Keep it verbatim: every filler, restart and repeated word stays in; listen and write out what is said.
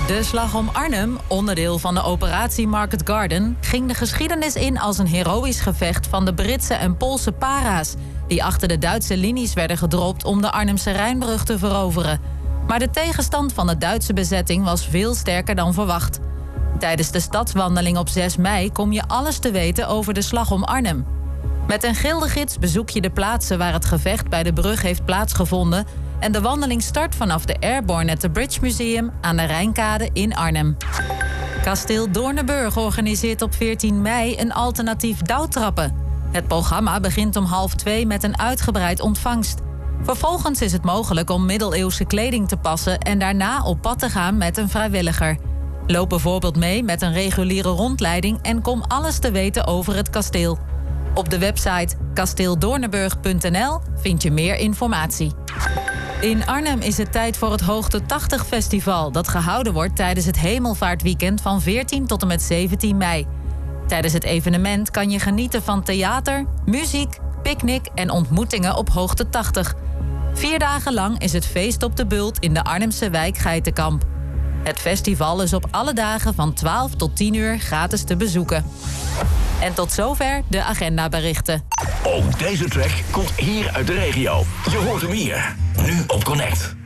De Slag om Arnhem, onderdeel van de operatie Market Garden, ging de geschiedenis in als een heroïsch gevecht van de Britse en Poolse para's, die achter de Duitse linies werden gedropt om de Arnhemse Rijnbrug te veroveren. Maar de tegenstand van de Duitse bezetting was veel sterker dan verwacht. Tijdens de stadswandeling op zes mei kom je alles te weten over de Slag om Arnhem. Met een gildegids bezoek je de plaatsen waar het gevecht bij de brug heeft plaatsgevonden en de wandeling start vanaf de Airborne at the Bridge Museum aan de Rijnkade in Arnhem. Kasteel Doornenburg organiseert op veertien mei een alternatief douwtrappen. Het programma begint om half twee met een uitgebreid ontvangst. Vervolgens is het mogelijk om middeleeuwse kleding te passen en daarna op pad te gaan met een vrijwilliger. Loop bijvoorbeeld mee met een reguliere rondleiding en kom alles te weten over het kasteel. Op de website kasteeldoornenburg punt n l vind je meer informatie. In Arnhem is het tijd voor het Hoogte tachtig Festival, dat gehouden wordt tijdens het Hemelvaartweekend van veertien tot en met zeventien mei. Tijdens het evenement kan je genieten van theater, muziek, picknick en ontmoetingen op Hoogte tachtig. Vier dagen lang is het feest op de Bult in de Arnhemse wijk Geitenkamp. Het festival is op alle dagen van twaalf tot tien uur gratis te bezoeken. En tot zover de agendaberichten. Ook deze track komt hier uit de regio. Je hoort hem hier, nu op Connect.